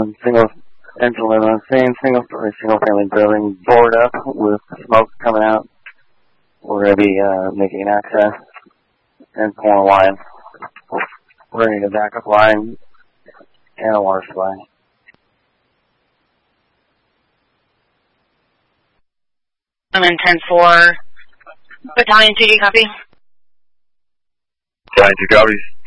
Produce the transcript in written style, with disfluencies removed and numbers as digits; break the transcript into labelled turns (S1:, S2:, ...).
S1: single engine limit on scene, single-story, single-family building, board up with smoke coming out. We're going to be making an access and pulling a line. We're going to need a backup line and a water supply.
S2: I'm in 10-4. Battalion 2D, copy.
S3: Battalion 2 copies.